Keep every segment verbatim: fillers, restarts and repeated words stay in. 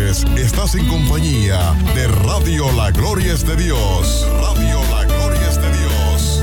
tardes. Estás en compañía de Radio La Gloria es de Dios. Radio La Gloria es de Dios.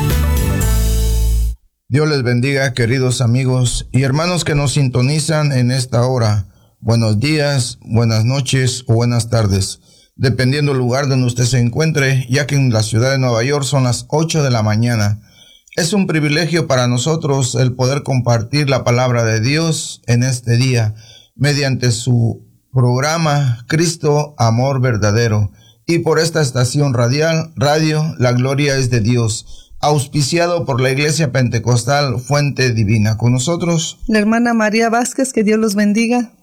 Dios les bendiga, queridos amigos y hermanos que nos sintonizan en esta hora. Buenos días, buenas noches o buenas tardes, dependiendo del lugar donde usted se encuentre, ya que en la ciudad de Nueva York son las ocho de la mañana. Es un privilegio para nosotros el poder compartir la palabra de Dios en este día, mediante su programa Cristo Amor Verdadero, y por esta estación radial, Radio La Gloria es de Dios, auspiciado por la Iglesia Pentecostal Fuente Divina. Con nosotros, la hermana María Vázquez, que Dios los bendiga.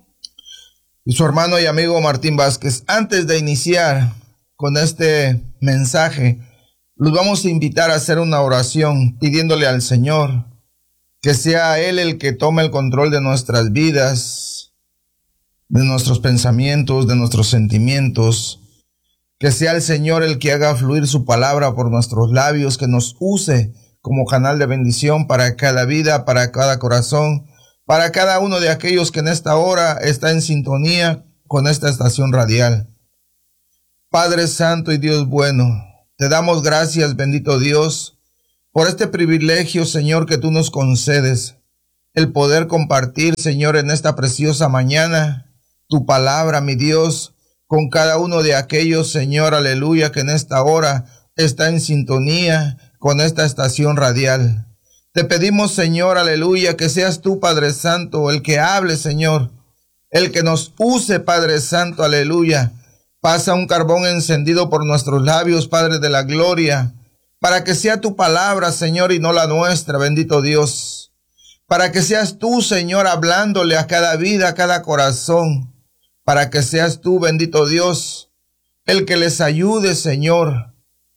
Y su hermano y amigo Martín Vázquez. Antes de iniciar con este mensaje, los vamos a invitar a hacer una oración pidiéndole al Señor que sea Él el que tome el control de nuestras vidas, de nuestros pensamientos, de nuestros sentimientos, que sea el Señor el que haga fluir su palabra por nuestros labios, que nos use como canal de bendición para cada vida, para cada corazón, para cada uno de aquellos que en esta hora está en sintonía con esta estación radial. Padre Santo y Dios bueno, te damos gracias, bendito Dios, por este privilegio, Señor, que tú nos concedes, el poder compartir, Señor, en esta preciosa mañana, tu palabra, mi Dios, con cada uno de aquellos, Señor, aleluya, que en esta hora está en sintonía con esta estación radial. Te pedimos, Señor, aleluya, que seas tú, Padre Santo, el que hable, Señor, el que nos use, Padre Santo, aleluya. Pasa un carbón encendido por nuestros labios, Padre de la gloria, para que sea tu palabra, Señor, y no la nuestra, bendito Dios. Para que seas tú, Señor, hablándole a cada vida, a cada corazón. Para que seas tú, bendito Dios, el que les ayude, Señor,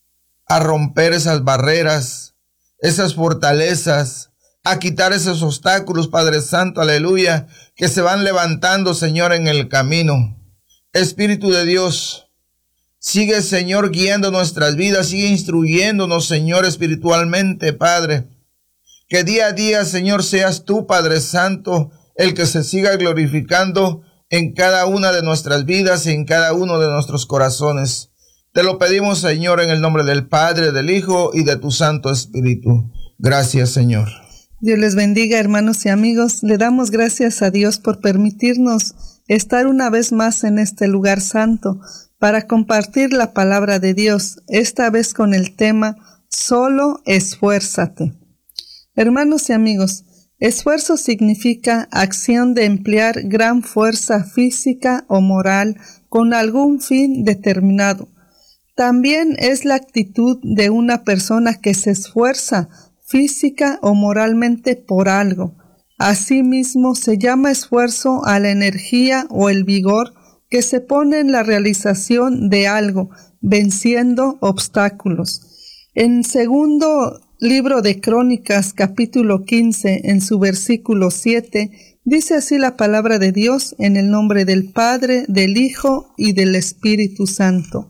a romper esas barreras, esas fortalezas, a quitar esos obstáculos, Padre Santo, aleluya, que se van levantando, Señor, en el camino. Espíritu de Dios, sigue, Señor, guiando nuestras vidas, sigue instruyéndonos, Señor, espiritualmente, Padre. Que día a día, Señor, seas tú, Padre Santo, el que se siga glorificando en cada una de nuestras vidas y en cada uno de nuestros corazones. Te lo pedimos, Señor, en el nombre del Padre, del Hijo y de tu Santo Espíritu. Gracias, Señor. Dios les bendiga, hermanos y amigos. Le damos gracias a Dios por permitirnos estar una vez más en este lugar santo para compartir la palabra de Dios, esta vez con el tema Solo esfuérzate. Hermanos y amigos, esfuerzo significa acción de emplear gran fuerza física o moral con algún fin determinado. También es la actitud de una persona que se esfuerza física o moralmente por algo. Asimismo, se llama esfuerzo a la energía o el vigor que se pone en la realización de algo, venciendo obstáculos. En segundo libro de Crónicas, capítulo quince, en su versículo siete, dice así la palabra de Dios en el nombre del Padre, del Hijo y del Espíritu Santo.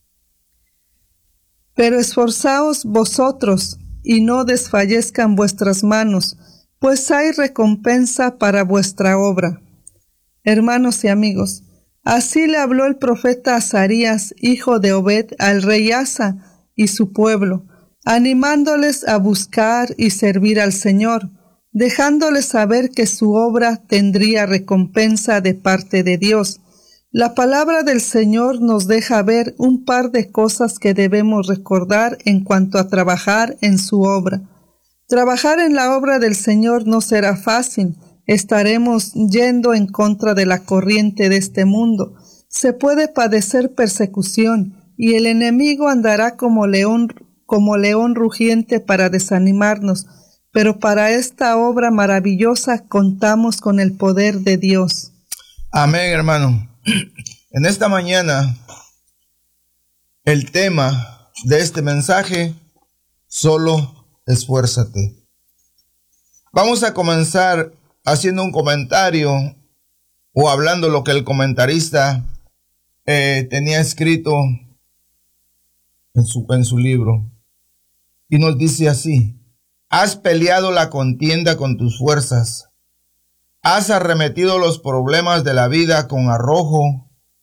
Pero esforzaos vosotros, y no desfallezcan vuestras manos, pues hay recompensa para vuestra obra. Hermanos y amigos, así le habló el profeta Azarías, hijo de Obed, al rey Asa y su pueblo, animándoles a buscar y servir al Señor, dejándoles saber que su obra tendría recompensa de parte de Dios. La palabra del Señor nos deja ver un par de cosas que debemos recordar en cuanto a trabajar en su obra. Trabajar en la obra del Señor no será fácil. Estaremos yendo en contra de la corriente de este mundo. Se puede padecer persecución y el enemigo andará como león, como león rugiente para desanimarnos. Pero para esta obra maravillosa contamos con el poder de Dios. Amén, hermano. En esta mañana, el tema de este mensaje, solo esfuérzate. Vamos a comenzar haciendo un comentario o hablando lo que el comentarista eh, tenía escrito en su, en su libro. Y nos dice así: has peleado la contienda con tus fuerzas. Has arremetido los problemas de la vida con arrojo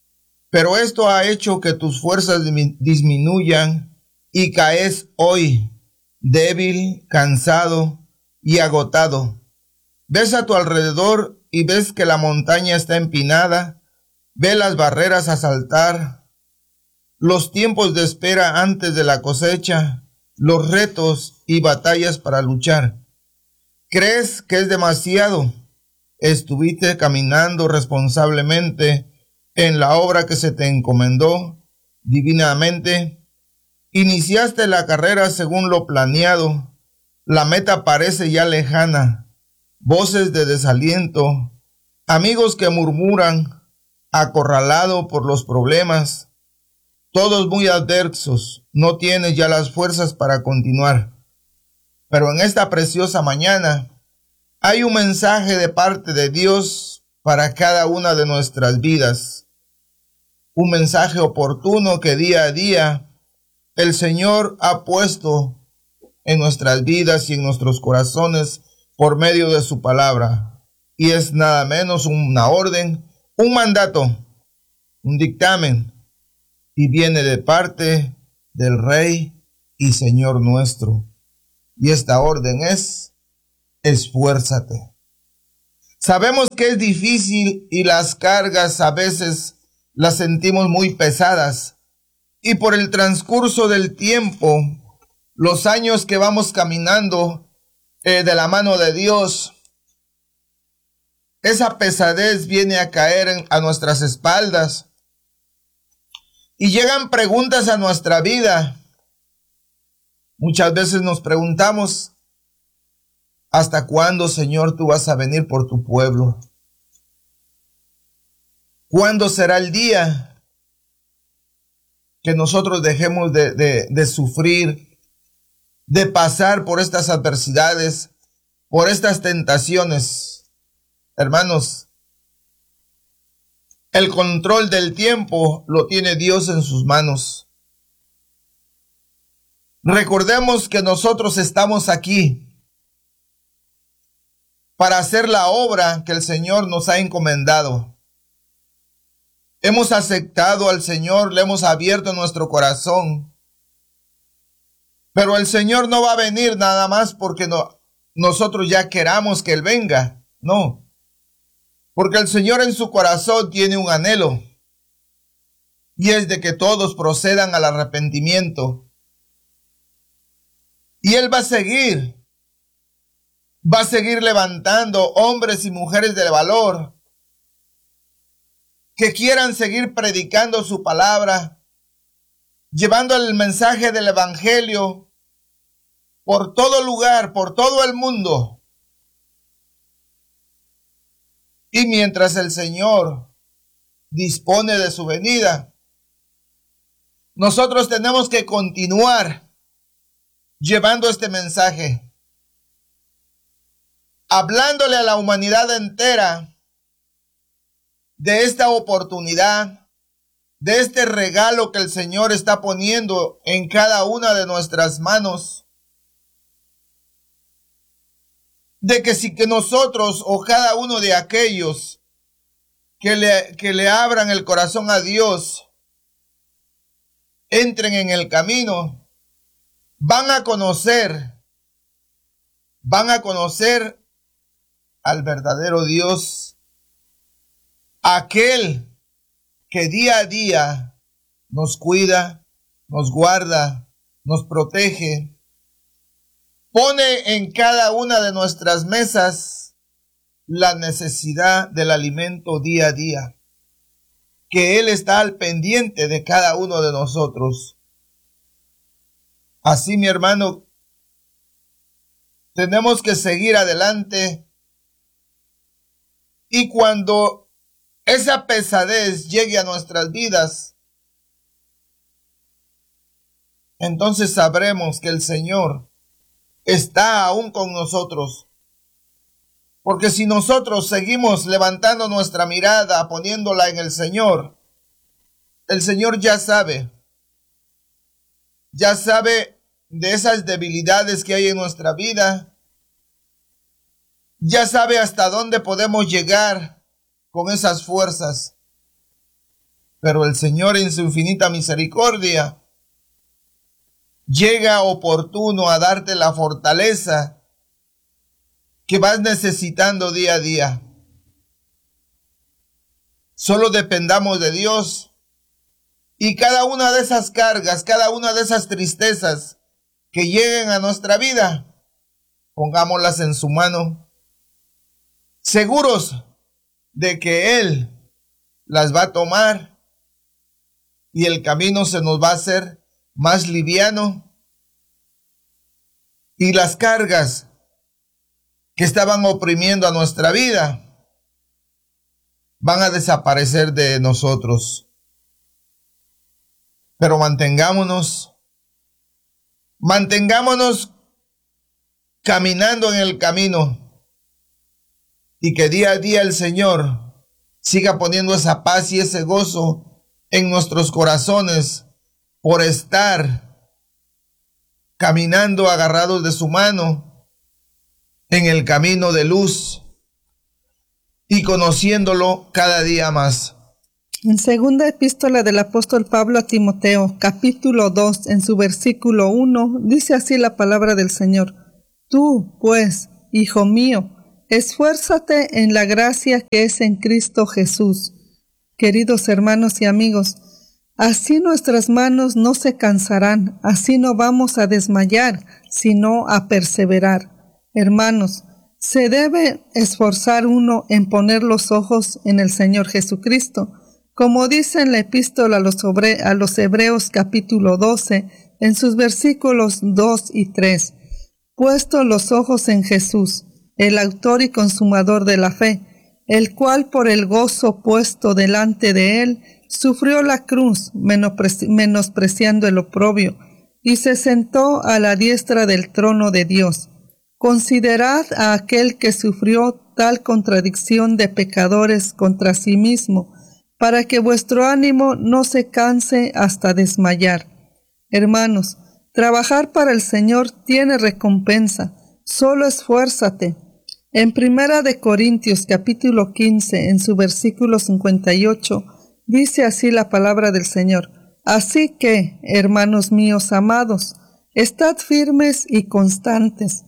pero esto ha hecho que tus fuerzas disminuyan y caes hoy, débil, cansado y agotado. Ves a tu alrededor y ves que la montaña está empinada, ves las barreras a saltar, los tiempos de espera antes de la cosecha, los retos y batallas para luchar. ¿Crees que es demasiado? Estuviste caminando responsablemente en la obra que se te encomendó divinamente. Iniciaste la carrera según lo planeado. La meta parece ya lejana. Voces de desaliento, amigos que murmuran, acorralado por los problemas, todos muy adversos, no tienes ya las fuerzas para continuar. Pero en esta preciosa mañana hay un mensaje de parte de Dios para cada una de nuestras vidas. Un mensaje oportuno que día a día el Señor ha puesto en nuestras vidas y en nuestros corazones por medio de su palabra. Y es nada menos una orden, un mandato, un dictamen, y viene de parte del Rey y Señor nuestro. Y esta orden es: esfuérzate. Sabemos que es difícil y las cargas a veces las sentimos muy pesadas. Y por el transcurso del tiempo, los años que vamos caminando eh, de la mano de Dios, esa pesadez viene a caer en, a nuestras espaldas. Y llegan preguntas a nuestra vida. Muchas veces nos preguntamos: ¿hasta cuándo, Señor, tú vas a venir por tu pueblo? ¿Cuándo será el día que nosotros dejemos de, de, de sufrir, de pasar por estas adversidades, por estas tentaciones? Hermanos, el control del tiempo lo tiene Dios en sus manos. Recordemos que nosotros estamos aquí para hacer la obra que el Señor nos ha encomendado. Hemos aceptado al Señor, le hemos abierto nuestro corazón. Pero el Señor no va a venir nada más porque no, nosotros ya queramos que Él venga. No. Porque el Señor en su corazón tiene un anhelo. Y es de que todos procedan al arrepentimiento. Y Él va a seguir. Va a seguir levantando hombres y mujeres de valor que quieran seguir predicando su palabra, llevando el mensaje del evangelio por todo lugar, por todo el mundo. Y mientras el Señor dispone de su venida, nosotros tenemos que continuar llevando este mensaje, hablándole a la humanidad entera de esta oportunidad, de este regalo que el Señor está poniendo en cada una de nuestras manos, de que si que nosotros o cada uno de aquellos que le, que le abran el corazón a Dios, entren en el camino, van a conocer, van a conocer al verdadero Dios, aquel que día a día nos cuida, nos guarda, nos protege, pone en cada una de nuestras mesas la necesidad del alimento día a día, que Él está al pendiente de cada uno de nosotros. Así, mi hermano, tenemos que seguir adelante, y cuando esa pesadez llegue a nuestras vidas, entonces sabremos que el Señor está aún con nosotros. Porque si nosotros seguimos levantando nuestra mirada, poniéndola en el Señor, el Señor ya sabe, ya sabe de esas debilidades que hay en nuestra vida, ya sabe hasta dónde podemos llegar con esas fuerzas. pero el Señor en su infinita misericordia llega oportuno a darte la fortaleza que vas necesitando día a día. Solo dependamos de Dios y cada una de esas cargas, cada una de esas tristezas que lleguen a nuestra vida, pongámoslas en su mano, seguros de que Él las va a tomar y el camino se nos va a hacer más liviano y las cargas que estaban oprimiendo a nuestra vida van a desaparecer de nosotros. Pero mantengámonos, mantengámonos caminando en el camino y que día a día el Señor siga poniendo esa paz y ese gozo en nuestros corazones por estar caminando agarrados de su mano en el camino de luz y conociéndolo cada día más. En segunda epístola del apóstol Pablo a Timoteo, capítulo dos, en su versículo uno, dice así la palabra del Señor: Tú, pues, hijo mío, esfuérzate en la gracia que es en Cristo Jesús. Queridos hermanos y amigos, así nuestras manos no se cansarán, así no vamos a desmayar, sino a perseverar. Hermanos, se debe esforzar uno en poner los ojos en el Señor Jesucristo, como dice en la epístola a los, sobre, a los Hebreos capítulo doce, en sus versículos dos y tres. Puesto los ojos en Jesús, el autor y consumador de la fe, el cual por el gozo puesto delante de él, sufrió la cruz, menospre- menospreciando el oprobio, y se sentó a la diestra del trono de Dios. Considerad a aquel que sufrió tal contradicción de pecadores contra sí mismo, para que vuestro ánimo no se canse hasta desmayar. Hermanos, trabajar para el Señor tiene recompensa, solo esfuérzate. En Primera de Corintios capítulo quince, en su versículo cincuenta y ocho, dice así la palabra del Señor: Así que, hermanos míos amados, estad firmes y constantes,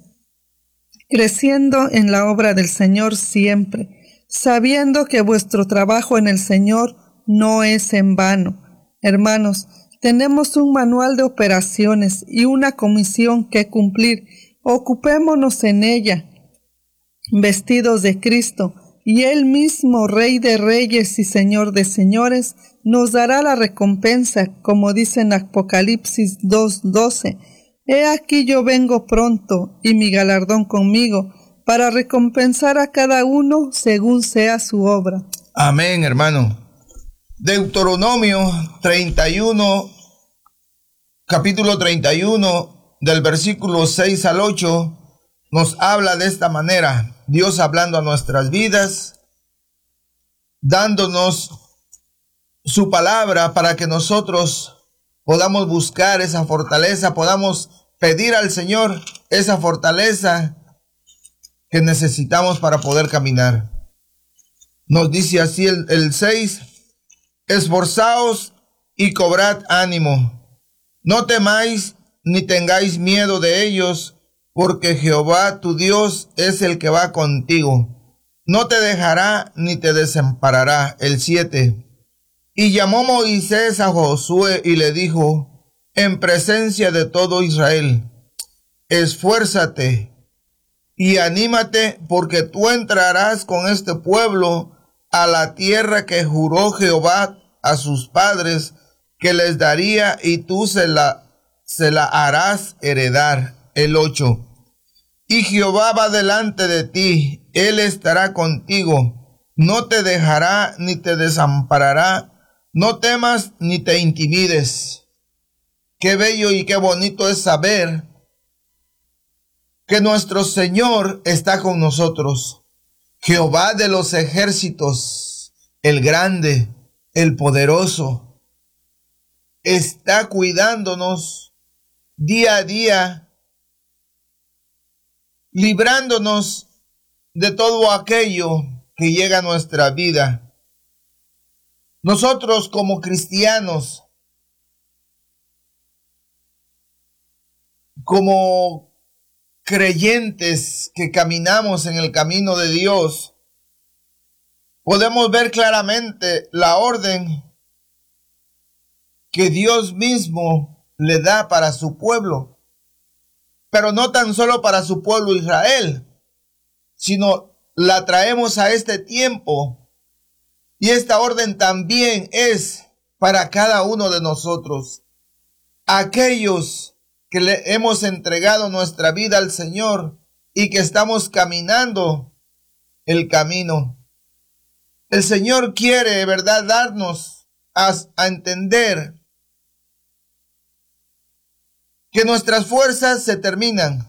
creciendo en la obra del Señor siempre, sabiendo que vuestro trabajo en el Señor no es en vano. Hermanos, tenemos un manual de operaciones y una comisión que cumplir. Ocupémonos en ella, vestidos de Cristo, y Él mismo, Rey de Reyes y Señor de Señores, nos dará la recompensa, como dice en Apocalipsis dos doce. He aquí yo vengo pronto, y mi galardón conmigo, para recompensar a cada uno según sea su obra. Amén, hermano. Deuteronomio treinta y uno, capítulo treinta y uno, del versículo seis al ocho, nos habla de esta manera. Dios hablando a nuestras vidas, dándonos su palabra para que nosotros podamos buscar esa fortaleza, podamos pedir al Señor esa fortaleza que necesitamos para poder caminar. Nos dice así el, el seis: esforzaos y cobrad ánimo, no temáis ni tengáis miedo de ellos, porque Jehová tu Dios es el que va contigo, no te dejará ni te desamparará. El siete: y llamó Moisés a Josué y le dijo en presencia de todo Israel: esfuérzate y anímate, porque tú entrarás con este pueblo a la tierra que juró Jehová a sus padres que les daría, y tú se la, se la harás heredar. El ocho: y Jehová va delante de ti, Él estará contigo, no te dejará ni te desamparará, no temas ni te intimides. Qué bello y qué bonito es saber que nuestro Señor está con nosotros. Jehová de los ejércitos, el grande, el poderoso, está cuidándonos día a día, librándonos de todo aquello que llega a nuestra vida. Nosotros como cristianos, como creyentes que caminamos en el camino de Dios, podemos ver claramente la orden que Dios mismo le da para su pueblo, pero no tan solo para su pueblo Israel, sino la traemos a este tiempo, y esta orden también es para cada uno de nosotros, aquellos que le hemos entregado nuestra vida al Señor y que estamos caminando el camino. El Señor quiere, ¿verdad?, darnos a, a entender que nuestras fuerzas se terminan.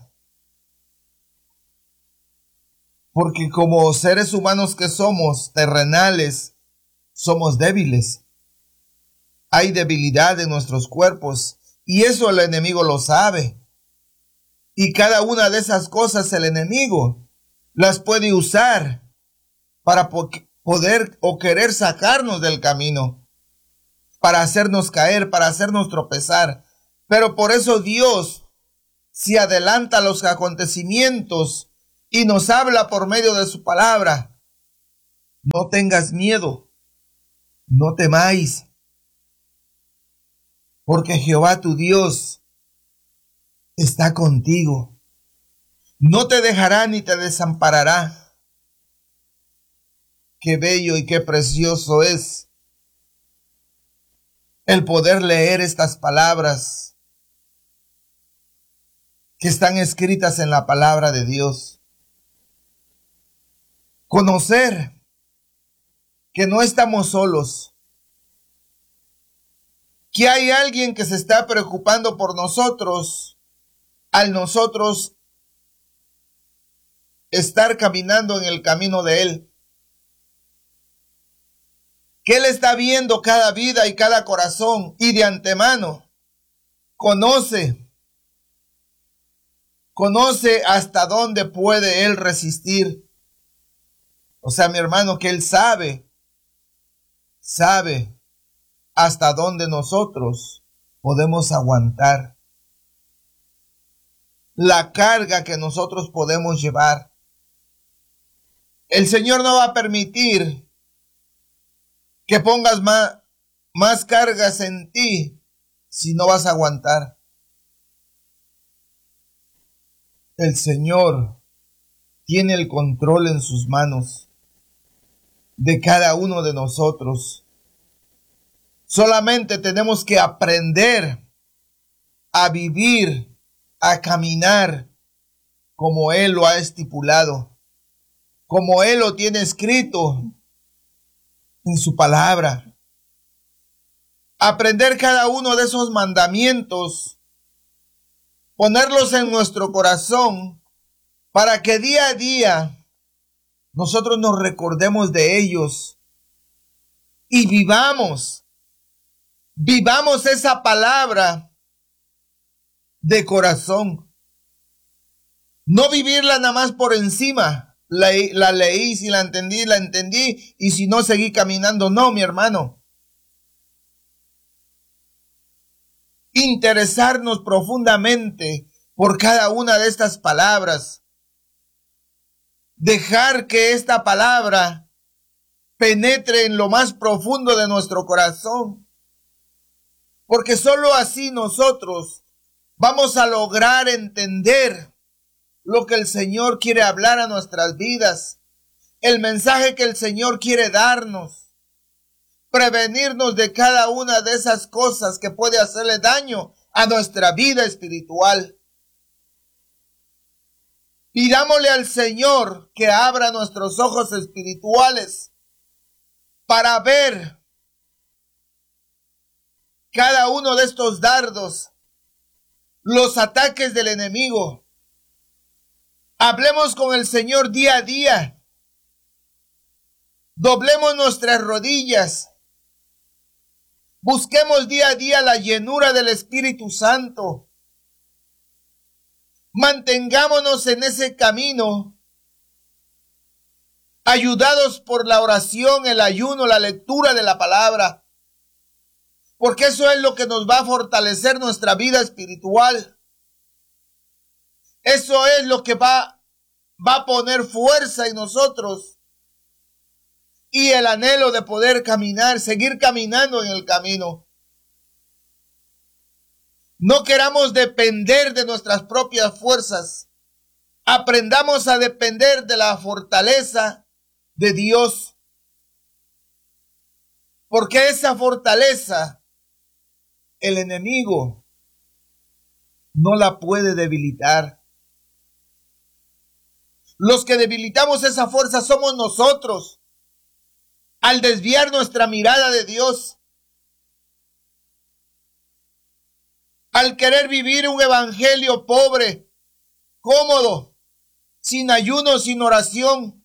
Porque como seres humanos que somos, terrenales, somos débiles. Hay debilidad en nuestros cuerpos y eso el enemigo lo sabe. Y cada una de esas cosas el enemigo las puede usar para poder o querer sacarnos del camino, para hacernos caer, para hacernos tropezar. Pero por eso Dios se adelanta a los acontecimientos y nos habla por medio de su palabra. No tengas miedo, no temáis, porque Jehová tu Dios está contigo. No te dejará ni te desamparará. Qué bello y qué precioso es el poder leer estas palabras que están escritas en la palabra de Dios. Conocer que no estamos solos, que hay alguien que se está preocupando por nosotros, al nosotros estar caminando en el camino de Él. Que Él está viendo cada vida y cada corazón y de antemano conoce, conoce hasta dónde puede Él resistir. O sea, mi hermano, que Él sabe, sabe hasta dónde nosotros podemos aguantar la carga que nosotros podemos llevar. El Señor no va a permitir que pongas más, más cargas en ti si no vas a aguantar. El Señor tiene el control en sus manos de cada uno de nosotros. Solamente tenemos que aprender a vivir, a caminar como Él lo ha estipulado, como Él lo tiene escrito en su palabra. Aprender cada uno de esos mandamientos, ponerlos en nuestro corazón para que día a día nosotros nos recordemos de ellos y vivamos, vivamos esa palabra de corazón. No vivirla nada más por encima. La, la leí, si la entendí, la entendí, y si no, seguí caminando. No, mi hermano. Interesarnos profundamente por cada una de estas palabras. Dejar que esta palabra penetre en lo más profundo de nuestro corazón. Porque sólo así nosotros vamos a lograr entender lo que el Señor quiere hablar a nuestras vidas, el mensaje que el Señor quiere darnos, prevenirnos de cada una de esas cosas que puede hacerle daño a nuestra vida espiritual. Pidámosle al Señor que abra nuestros ojos espirituales para ver cada uno de estos dardos, los ataques del enemigo. Hablemos con el Señor día a día. Doblemos nuestras rodillas. Busquemos día a día la llenura del Espíritu Santo. Mantengámonos en ese camino ayudados por la oración, el ayuno, la lectura de la palabra, porque eso es lo que nos va a fortalecer nuestra vida espiritual. Eso es lo que va, va a poner fuerza en nosotros y el anhelo de poder caminar, seguir caminando en el camino. No queramos depender de nuestras propias fuerzas. Aprendamos a depender de la fortaleza de Dios, porque esa fortaleza el enemigo no la puede debilitar. Los que debilitamos esa fuerza somos nosotros al desviar nuestra mirada de Dios, al querer vivir un evangelio pobre, cómodo, sin ayuno, sin oración.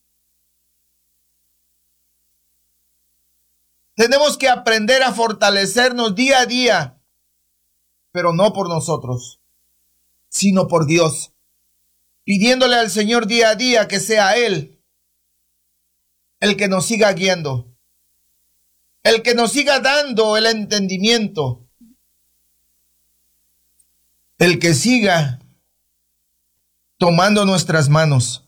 Tenemos que aprender a fortalecernos día a día, pero no por nosotros, sino por Dios, pidiéndole al Señor día a día que sea Él el que nos siga guiando, el que nos siga dando el entendimiento, el que siga tomando nuestras manos.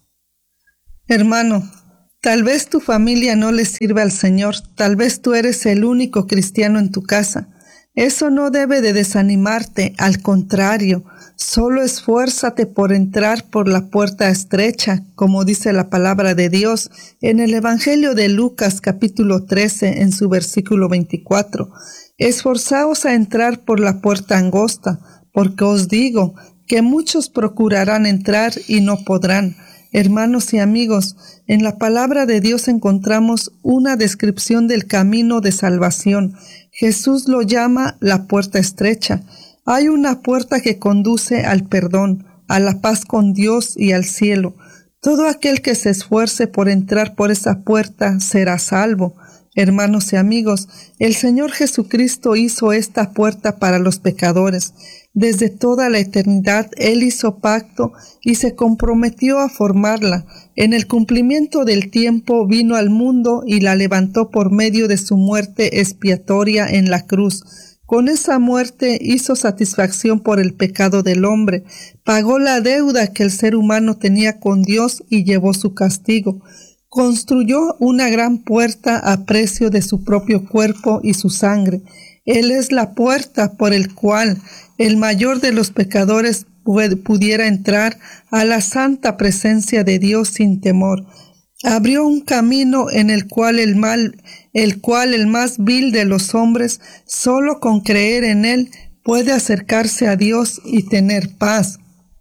Hermano, tal vez tu familia no le sirve al Señor, tal vez tú eres el único cristiano en tu casa. Eso no debe de desanimarte, al contrario, solo esfuérzate por entrar por la puerta estrecha, como dice la palabra de Dios en el Evangelio de Lucas capítulo trece en su versículo veinticuatro. Esforzaos a entrar por la puerta angosta, porque os digo que muchos procurarán entrar y no podrán. Hermanos y amigos, en la palabra de Dios encontramos una descripción del camino de salvación. Jesús lo llama la puerta estrecha. Hay una puerta que conduce al perdón, a la paz con Dios y al cielo. Todo aquel que se esfuerce por entrar por esa puerta será salvo. Hermanos y amigos, el Señor Jesucristo hizo esta puerta para los pecadores. Desde toda la eternidad Él hizo pacto y se comprometió a formarla. En el cumplimiento del tiempo vino al mundo y la levantó por medio de su muerte expiatoria en la cruz. Con esa muerte hizo satisfacción por el pecado del hombre, pagó la deuda que el ser humano tenía con Dios y llevó su castigo. Construyó una gran puerta a precio de su propio cuerpo y su sangre. Él es la puerta por el cual el mayor de los pecadores pudiera entrar a la santa presencia de Dios sin temor. Abrió un camino en el cual el mal, el cual el más vil de los hombres, solo con creer en él, puede acercarse a Dios y tener paz.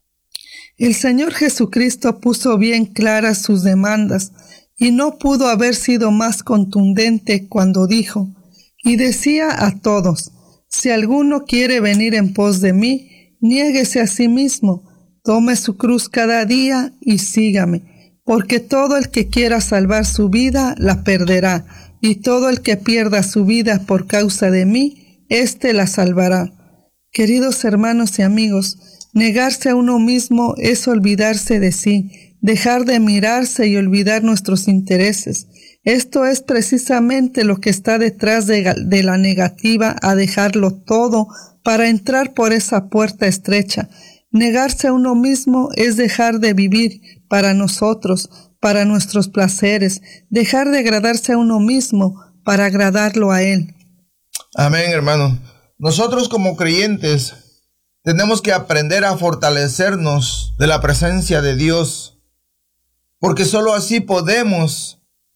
El Señor Jesucristo puso bien claras sus demandas, y no pudo haber sido más contundente cuando dijo, y decía a todos, si alguno quiere venir en pos de mí, niéguese a sí mismo, tome su cruz cada día y sígame, porque todo el que quiera salvar su vida la perderá, y todo el que pierda su vida por causa de mí, éste la salvará. Queridos hermanos y amigos, negarse a uno mismo es olvidarse de sí, dejar de mirarse y olvidar nuestros intereses. Esto es precisamente lo que está detrás de, de la negativa a dejarlo todo para entrar por esa puerta estrecha. Negarse a uno mismo es dejar de vivir para nosotros, para nuestros placeres, dejar de agradarse a uno mismo para agradarlo a Él. Amén, hermano. Nosotros como creyentes tenemos que aprender a fortalecernos de la presencia de Dios, porque solo así podemos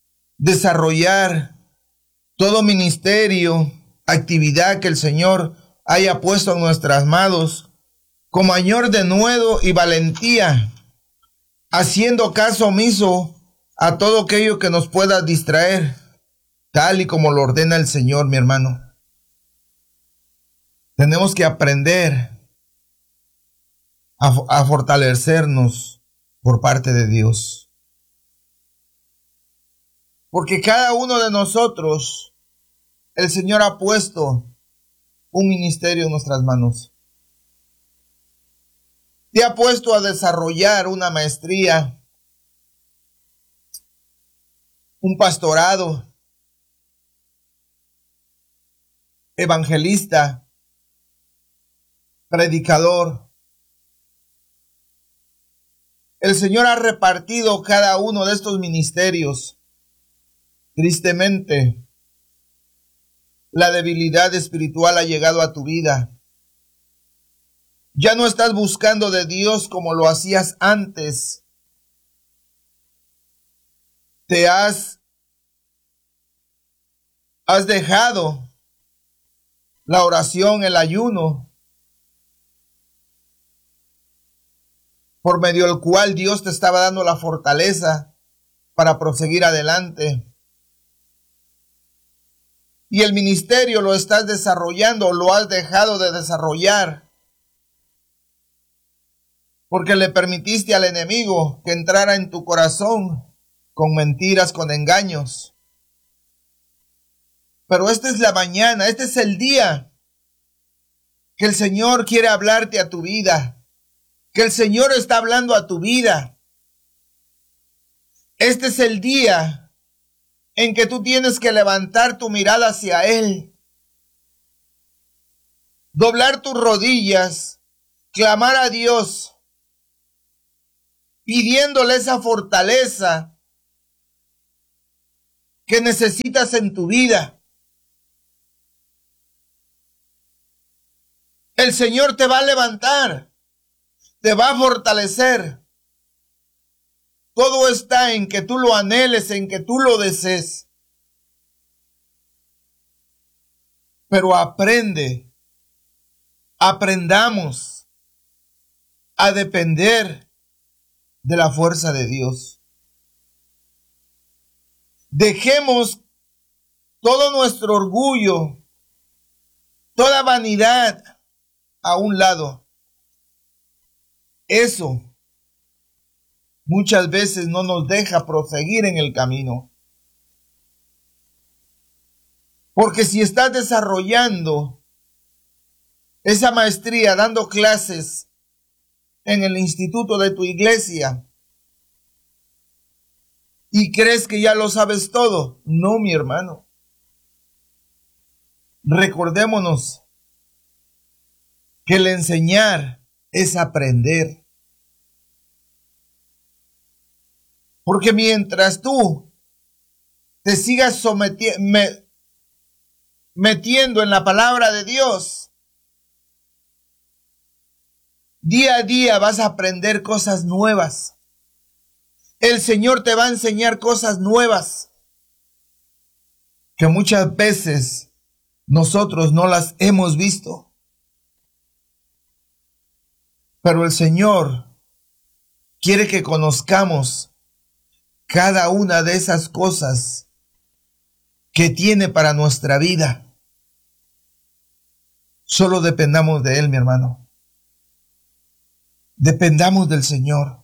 desarrollar todo ministerio, actividad que el Señor haya puesto en nuestras manos, con mayor denuedo y valentía, haciendo caso omiso a todo aquello que nos pueda distraer, tal y como lo ordena el Señor, mi hermano. Tenemos que aprender a, a fortalecernos por parte de Dios. Porque cada uno de nosotros, el Señor ha puesto un ministerio en nuestras manos. Te ha puesto a desarrollar una maestría. un pastorado, evangelista, predicador. El Señor ha repartido cada uno de estos ministerios. Tristemente, la debilidad espiritual ha llegado a tu vida. Ya no estás buscando de Dios como lo hacías antes. Te has, has dejado la oración, el ayuno, por medio del cual Dios te estaba dando la fortaleza para proseguir adelante. Y el ministerio lo estás desarrollando, lo has dejado de desarrollar, porque le permitiste al enemigo que entrara en tu corazón con mentiras, con engaños. Pero esta es la mañana, este es el día que el Señor quiere hablarte a tu vida, que el Señor está hablando a tu vida. Este es el día en que tú tienes que levantar tu mirada hacia Él, doblar tus rodillas, clamar a Dios, pidiéndole esa fortaleza que necesitas en tu vida. El Señor te va a levantar, te va a fortalecer. Todo está en que tú lo anheles, en que tú lo desees. Pero aprende, aprendamos a depender de la fuerza de Dios. Dejemos todo nuestro orgullo, toda vanidad a un lado. Eso muchas veces no nos deja proseguir en el camino. Porque si estás desarrollando esa maestría, dando clases en el instituto de tu iglesia, y crees que ya lo sabes todo, no, mi hermano. Recordémonos que el enseñar es aprender. Porque mientras tú te sigas someti- me- metiendo en la palabra de Dios, día a día vas a aprender cosas nuevas. El Señor te va a enseñar cosas nuevas que muchas veces nosotros no las hemos visto. Pero el Señor quiere que conozcamos cada una de esas cosas que tiene para nuestra vida. Solo dependamos de Él, mi hermano. Dependamos del Señor.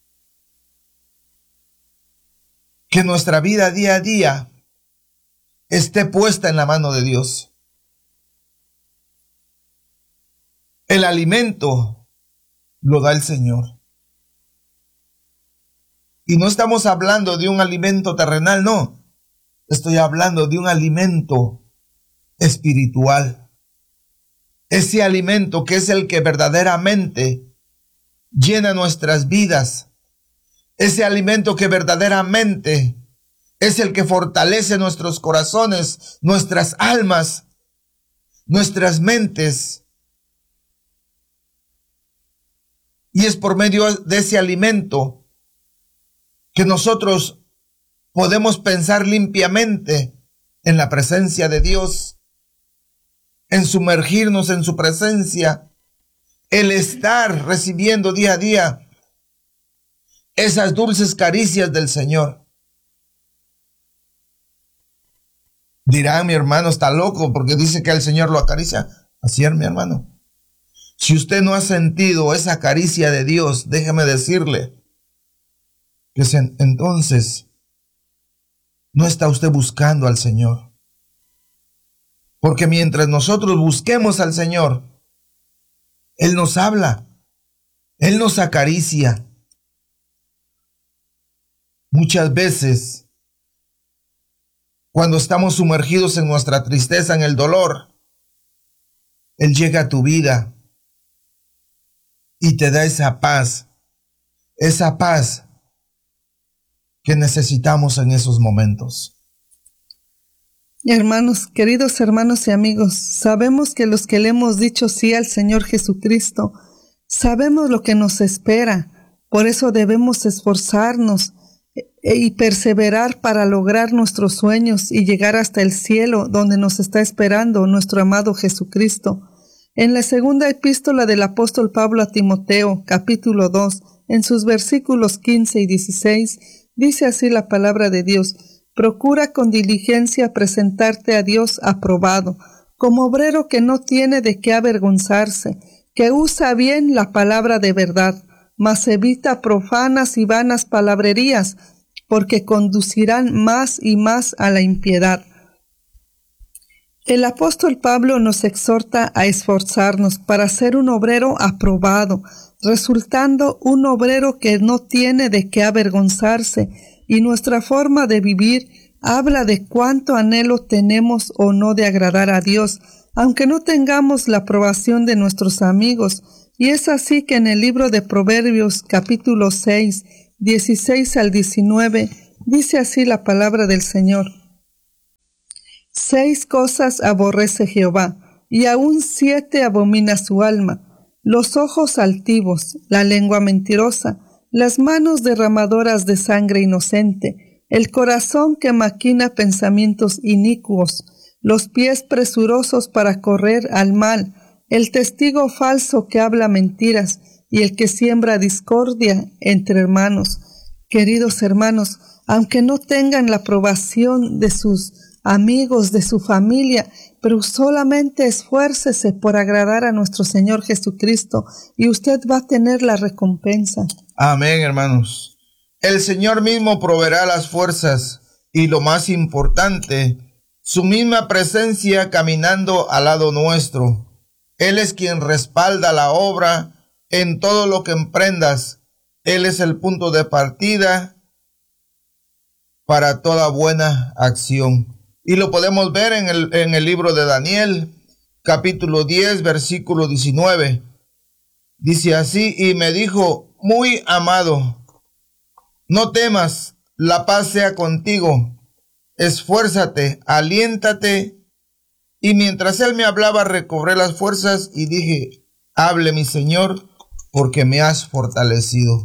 Que nuestra vida día a día esté puesta en la mano de Dios. El alimento lo da el Señor. Y no estamos hablando de un alimento terrenal, no. Estoy hablando de un alimento espiritual. Ese alimento que es el que verdaderamente llena nuestras vidas. Ese alimento que verdaderamente es el que fortalece nuestros corazones, nuestras almas, nuestras mentes. Y es por medio de ese alimento que nosotros podemos pensar limpiamente en la presencia de Dios, en sumergirnos en su presencia, el estar recibiendo día a día esas dulces caricias del Señor. Dirán, mi hermano está loco porque dice que el Señor lo acaricia. Así es, mi hermano. Si usted no ha sentido esa caricia de Dios, déjeme decirle que se, entonces no está usted buscando al Señor. Porque mientras nosotros busquemos al Señor, Él nos habla, Él nos acaricia. Muchas veces Cuando estamos sumergidos en nuestra tristeza, en el dolor, Él llega a tu vida y te da esa paz, esa paz que necesitamos en esos momentos. Hermanos, queridos hermanos y amigos, sabemos que los que le hemos dicho sí al Señor Jesucristo, sabemos lo que nos espera. Por eso debemos esforzarnos y perseverar para lograr nuestros sueños y llegar hasta el cielo donde nos está esperando nuestro amado Jesucristo. En la segunda epístola del apóstol Pablo a Timoteo, capítulo dos, en sus versículos quince y dieciséis, dice así la palabra de Dios: procura con diligencia presentarte a Dios aprobado, como obrero que no tiene de qué avergonzarse, que usa bien la palabra de verdad, mas evita profanas y vanas palabrerías, porque conducirán más y más a la impiedad. El apóstol Pablo nos exhorta a esforzarnos para ser un obrero aprobado, resultando un obrero que no tiene de qué avergonzarse, y nuestra forma de vivir habla de cuánto anhelo tenemos o no de agradar a Dios, aunque no tengamos la aprobación de nuestros amigos. Y es así que en el libro de Proverbios, capítulo seis, dieciséis al diecinueve, dice así la palabra del Señor: Seis cosas aborrece Jehová, y aún siete abomina su alma: los ojos altivos, la lengua mentirosa, las manos derramadoras de sangre inocente, el corazón que maquina pensamientos inicuos, los pies presurosos para correr al mal, el testigo falso que habla mentiras, y el que siembra discordia entre hermanos. Queridos hermanos, aunque no tengan la aprobación de sus amigos, de su familia, pero solamente esfuércese por agradar a nuestro Señor Jesucristo y usted va a tener la recompensa. Amén, hermanos. El Señor mismo proveerá las fuerzas y, lo más importante, su misma presencia caminando al lado nuestro. Él es quien respalda la obra en todo lo que emprendas. Él es el punto de partida para toda buena acción. Y lo podemos ver en el, en el libro de Daniel, capítulo diez, versículo diecinueve. Dice así: y me dijo, muy amado, no temas, la paz sea contigo, esfuérzate, aliéntate. Y mientras él me hablaba, recobré las fuerzas y dije, hable mi Señor, porque me has fortalecido.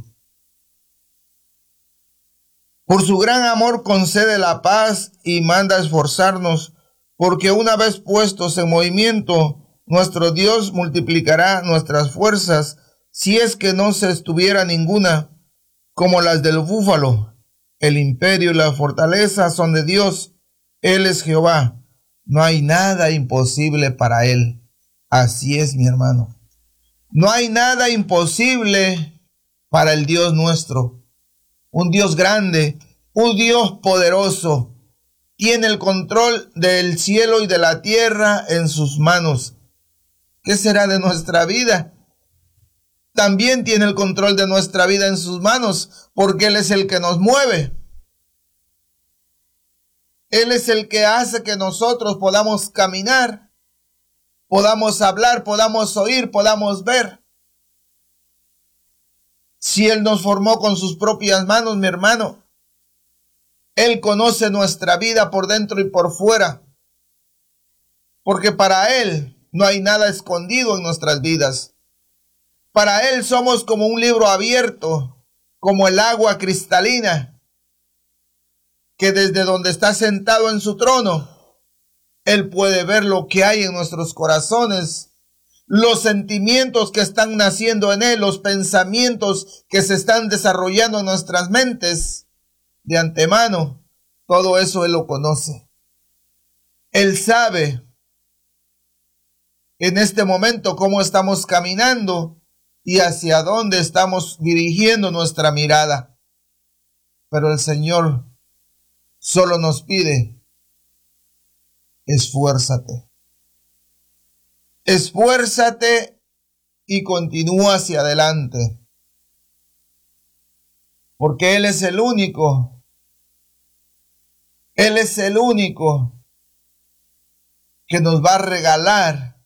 Por su gran amor concede la paz y manda esforzarnos, porque una vez puestos en movimiento, nuestro Dios multiplicará nuestras fuerzas, si es que no se estuviera ninguna, como las del búfalo. El imperio y la fortaleza son de Dios, Él es Jehová, no hay nada imposible para Él. Así es, mi hermano. No hay nada imposible para el Dios nuestro. Un Dios grande, un Dios poderoso, tiene el control del cielo y de la tierra en sus manos. ¿Qué será de nuestra vida? También tiene el control de nuestra vida en sus manos, porque Él es el que nos mueve. Él es el que hace que nosotros podamos caminar, podamos hablar, podamos oír, podamos ver. Si Él nos formó con sus propias manos, mi hermano, Él conoce nuestra vida por dentro y por fuera, porque para Él no hay nada escondido en nuestras vidas. Para Él somos como un libro abierto, como el agua cristalina, que desde donde está sentado en su trono, Él puede ver lo que hay en nuestros corazones, los sentimientos que están naciendo en Él, los pensamientos que se están desarrollando en nuestras mentes de antemano. Todo eso Él lo conoce. Él sabe en este momento cómo estamos caminando y hacia dónde estamos dirigiendo nuestra mirada. Pero el Señor solo nos pide, esfuérzate. Esfuérzate y continúa hacia adelante. Porque Él es el único Él es el único que nos va a regalar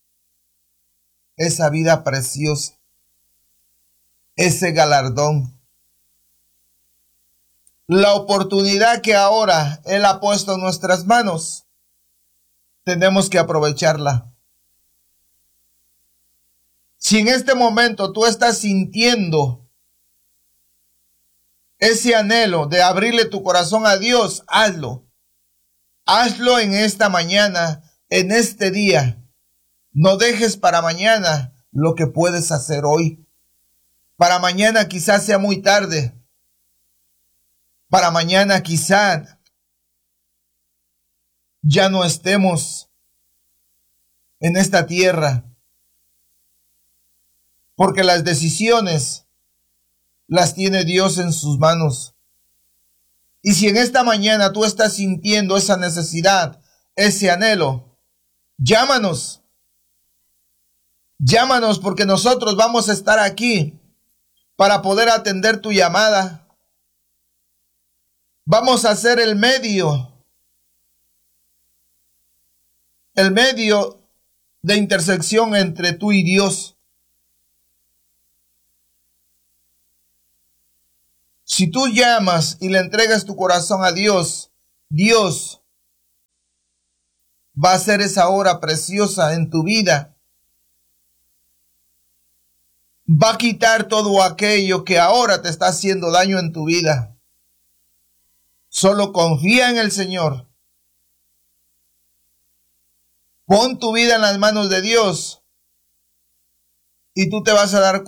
esa vida preciosa, ese galardón, la oportunidad que ahora Él ha puesto en nuestras manos. Tenemos que aprovecharla. Si en este momento tú estás sintiendo ese anhelo de abrirle tu corazón a Dios, hazlo. Hazlo en esta mañana, en este día. No dejes para mañana lo que puedes hacer hoy. Para mañana quizás sea muy tarde. Para mañana quizás ya no estemos en esta tierra. Porque las decisiones las tiene Dios en sus manos. Y si en esta mañana tú estás sintiendo esa necesidad, ese anhelo, llámanos. Llámanos porque nosotros vamos a estar aquí para poder atender tu llamada. Vamos a ser el medio, el medio de intersección entre tú y Dios. Si tú llamas y le entregas tu corazón a Dios, Dios va a hacer esa obra preciosa en tu vida. Va a quitar todo aquello que ahora te está haciendo daño en tu vida. Solo confía en el Señor. Pon tu vida en las manos de Dios y tú te vas a dar cuenta